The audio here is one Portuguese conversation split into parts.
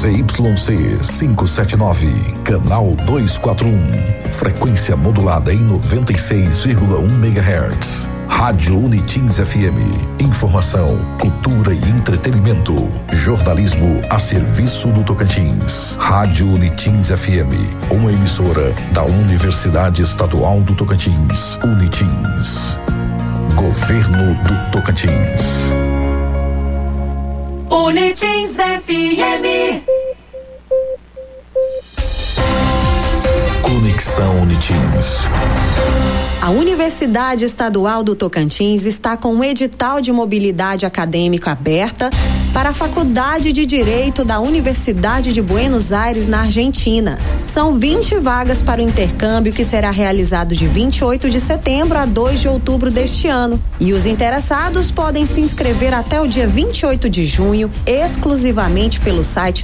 ZYC 579, canal 241, frequência modulada em 96,1 MHz. Rádio Unitins FM, informação, cultura e entretenimento, jornalismo a serviço do Tocantins. Rádio Unitins FM, uma emissora da Universidade Estadual do Tocantins, Unitins. Governo do Tocantins. Unitins FM. Conexão Unitins. A Universidade Estadual do Tocantins está com um edital de mobilidade acadêmica aberta para a Faculdade de Direito da Universidade de Buenos Aires, na Argentina. São 20 vagas para o intercâmbio que será realizado de 28 de setembro a 2 de outubro deste ano. E os interessados podem se inscrever até o dia 28 de junho, exclusivamente pelo site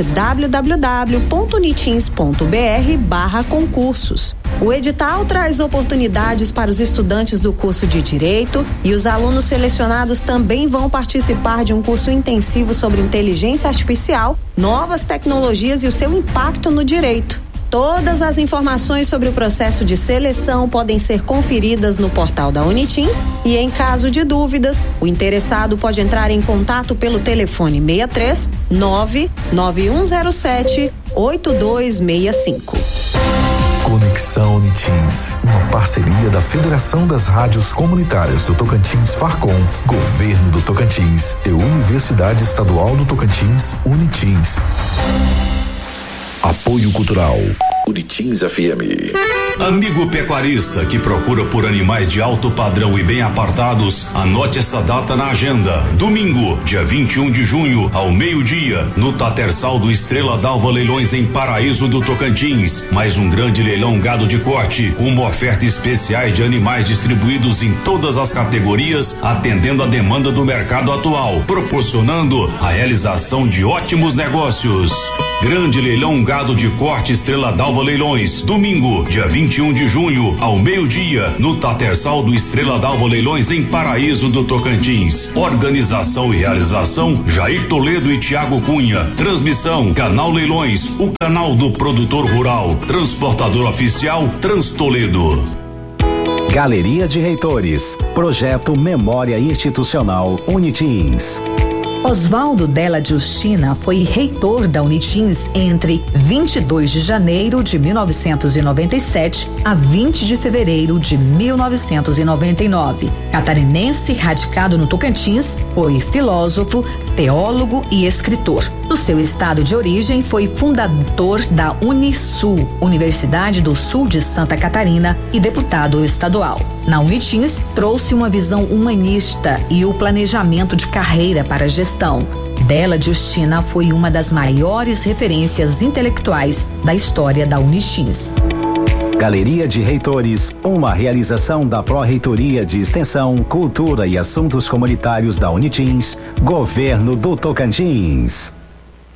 www.unitins.br/concursos. O edital traz oportunidades para os estudantes do curso de Direito e os alunos selecionados também vão participar de um curso intensivo sobre inteligência artificial, novas tecnologias e o seu impacto no direito. Todas as informações sobre o processo de seleção podem ser conferidas no portal da Unitins e, em caso de dúvidas, o interessado pode entrar em contato pelo telefone 63 99107 8265. Conexão Unitins, uma parceria da Federação das Rádios Comunitárias do Tocantins Farcom, Governo do Tocantins e Universidade Estadual do Tocantins, Unitins. Apoio Cultural, Unitins FM. Amigo pecuarista que procura por animais de alto padrão e bem apartados, anote essa data na agenda. Domingo, dia 21 de junho, ao meio-dia, no Tatersal do Estrela d'Alva Leilões em Paraíso do Tocantins. Mais um grande leilão gado de corte, com uma oferta especiais de animais distribuídos em todas as categorias, atendendo a demanda do mercado atual, proporcionando a realização de ótimos negócios. Grande leilão gado de corte Estrela d'Alva Leilões, domingo, dia 21 de junho, ao meio-dia, no Tatersal do Estrela d'Alva Leilões em Paraíso do Tocantins. Organização e realização Jair Toledo e Tiago Cunha. Transmissão Canal Leilões, o canal do produtor rural. Transportador oficial Transtoledo. Galeria de Reitores, projeto Memória Institucional Unitins. Oswaldo Della Giustina foi reitor da Unitins entre 22 de janeiro de 1997 a 20 de fevereiro de 1999. Catarinense radicado no Tocantins, foi filósofo, teólogo e escritor. No seu estado de origem, foi fundador da Unisul, Universidade do Sul de Santa Catarina, e deputado estadual. Na Unitins, trouxe uma visão humanista e o planejamento de carreira para a gestão. Della Giustina foi uma das maiores referências intelectuais da história da Unitins. Galeria de Reitores, uma realização da Pró-Reitoria de Extensão, Cultura e Assuntos Comunitários da Unitins, Governo do Tocantins.